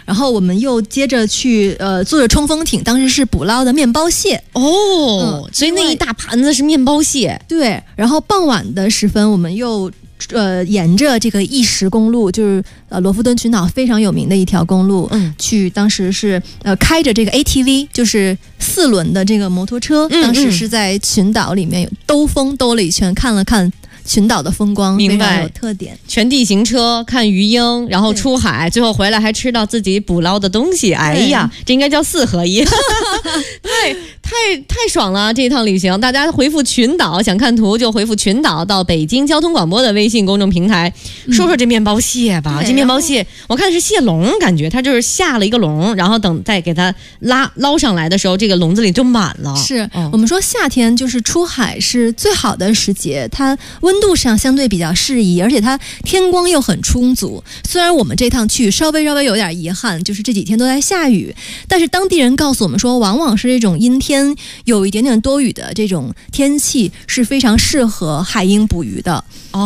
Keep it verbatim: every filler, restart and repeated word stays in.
然后我们又接着去呃坐着冲锋艇，当时是捕捞的面包蟹哦、嗯，所以那一大盘子是面包蟹。 对，然后傍晚的时分，我们又呃沿着这个意石公路，就是呃罗浮敦群岛非常有名的一条公路，嗯，去当时是呃开着这个 A T V， 就是四轮的这个摩托车，嗯嗯，当时是在群岛里面有兜风兜了一圈，看了看群岛的风光， 明白， 非常有特点。 全地形车看鱼鹰，然后出海，最后回来还吃到自己捕捞的东西。哎呀，这应该叫四合一，太太太爽了！这一趟旅行，大家回复群岛，想看图就回复群岛到北京交通广播的微信公众平台，嗯、说说这面包蟹吧。这面包蟹，我看是蟹笼，感觉它就是下了一个笼，然后等再给它拉捞上来的时候，这个笼子里就满了。 是、嗯、我们说夏天就是出海是最好的时节，它温度上相对比较适宜，而且它天光又很充足。虽然我们这趟去稍微稍微有点遗憾，就是这几天都在下雨，但是当地人告诉我们说，往往是这种阴天有一点点多雨的这种天气是非常适合海鹰捕鱼的。